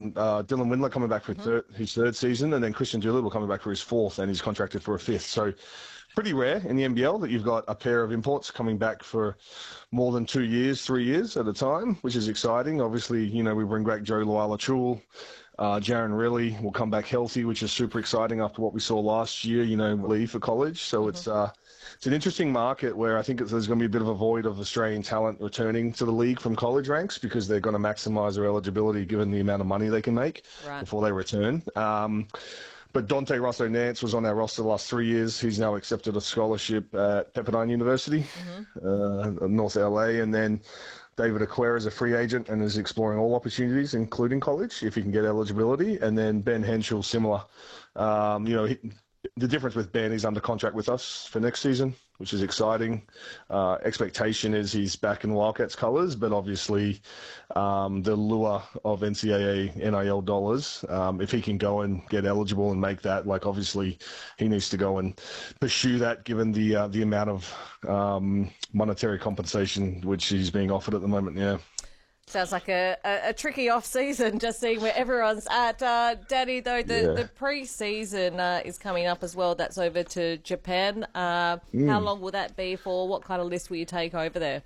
Dylan Windler coming back for his third season, and then Christian Doolittle coming back for his fourth, and he's contracted for a fifth. So pretty rare in the NBL that you've got a pair of imports coming back for more than 2 years, 3 years at a time, which is exciting. Obviously, you know, we bring back Joe Luala-Chul. Jaron Riley will come back healthy, which is super exciting after what we saw last year, you know, leave for college. So it's an interesting market where I think there's going to be a bit of a void of Australian talent returning to the league from college ranks because they're going to maximise their eligibility given the amount of money they can make before they return. But Dante Rosso-Nance was on our roster the last 3 years. He's now accepted a scholarship at Pepperdine University, North LA. And then David Aquera is a free agent and is exploring all opportunities, including college, if he can get eligibility. And then Ben Henschel, similar. You know, the difference with Ben, he's under contract with us for next season, which is exciting. Expectation is he's back in Wildcats colours, but obviously the lure of NCAA NIL dollars, if he can go and get eligible and make that, like obviously he needs to go and pursue that given the amount of monetary compensation which he's being offered at the moment, yeah. Sounds like a tricky off-season, just seeing where everyone's at. Danny, though, the pre-season is coming up as well. That's over to Japan. How long will that be for? What kind of list will you take over there?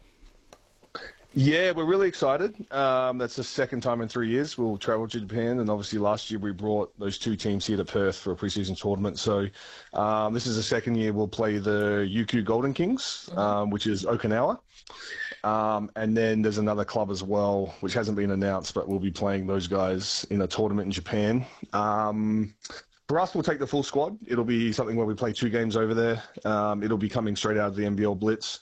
Yeah, we're really excited. That's the second time in 3 years we'll travel to Japan, and obviously last year we brought those two teams here to Perth for a pre-season tournament. So this is the second year we'll play the UQ Golden Kings, which is Okinawa. And then there's another club as well, which hasn't been announced, but we'll be playing those guys in a tournament in Japan. For us, we'll take the full squad. It'll be something where we play 2 games over there. It'll be coming straight out of the NBL Blitz.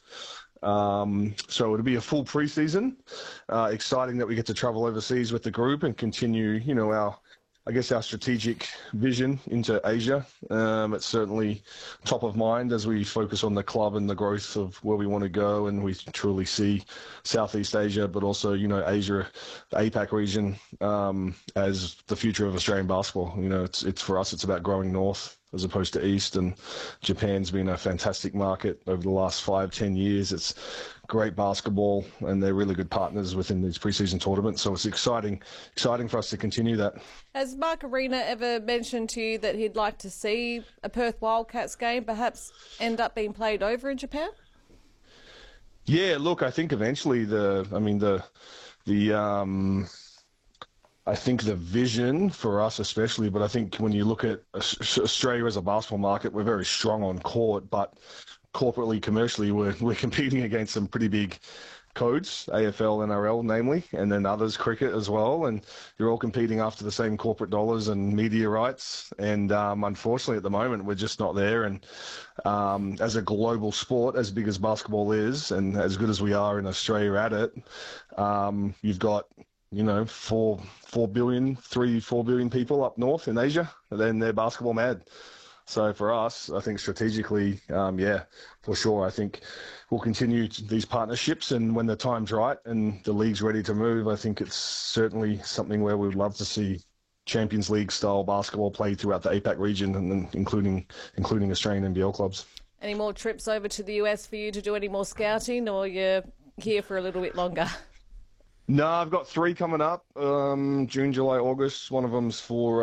So it'll be a full preseason. Exciting that we get to travel overseas with the group and continue, you know, our strategic vision into Asia. It's certainly top of mind as we focus on the club and the growth of where we want to go, and we truly see Southeast Asia, but also, you know, Asia, the APAC region, as the future of Australian basketball. You know, it's for us, it's about growing north as opposed to east, and Japan's been a fantastic market over the last 5-10 years. It's great basketball, and they're really good partners within these preseason tournaments. So it's exciting for us to continue that. Has Mark Arena ever mentioned to you that he'd like to see a Perth Wildcats game perhaps end up being played over in Japan? Yeah, look, I think eventually I think the vision for us especially, but I think when you look at Australia as a basketball market, we're very strong on court, but corporately, commercially, we're competing against some pretty big codes, AFL, NRL, namely, and then others, cricket as well, and you're all competing after the same corporate dollars and media rights, and unfortunately at the moment we're just not there. And as a global sport, as big as basketball is, and as good as we are in Australia at it, you've got, you know, 4 billion people up north in Asia, and then they're basketball mad. So for us, I think strategically, for sure, I think we'll continue these partnerships, and when the time's right and the league's ready to move, I think it's certainly something where we would love to see Champions League style basketball played throughout the APAC region, and then including Australian NBL clubs. Any more trips over to the US for you to do any more scouting, or you're here for a little bit longer? No, I've got 3 coming up, June, July, August. One of them's for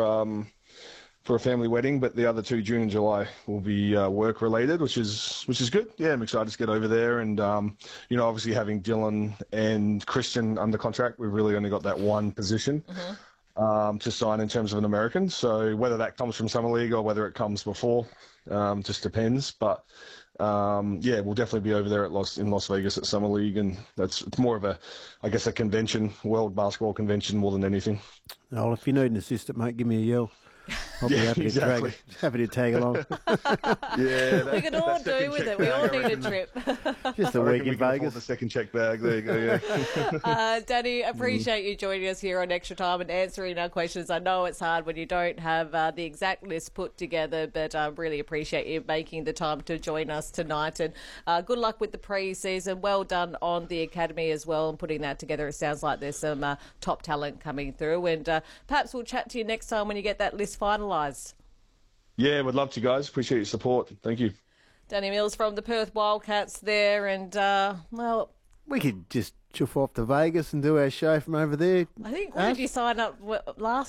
a family wedding, but the other 2, June and July, will be work related, which is good. Yeah, I'm excited to get over there, and you know, obviously having Dylan and Christian under contract, we've really only got that one position to sign in terms of an American. So whether that comes from Summer League or whether it comes before, just depends. But yeah, we'll definitely be over there in Las Vegas at Summer League, and it's more of a convention, world basketball convention more than anything. Well, if you need an assistant, mate, give me a yell. I'll be happy to tag along. Yeah, we can all do with it. We all need a trip. Just a week in Vegas. The second check bag. There you go. Yeah. Danny, appreciate you joining us here on Extra Time and answering our questions. I know it's hard when you don't have the exact list put together, but I really appreciate you making the time to join us tonight. And good luck with the pre-season. Well done on the academy as well and putting that together. It sounds like there's some top talent coming through. And perhaps we'll chat to you next time when you get that list finalised. Yeah, would love to, guys. Appreciate your support. Thank you. Danny Mills from the Perth Wildcats there, and well, we could just chuff off to Vegas and do our show from over there. I think, where did you sign up last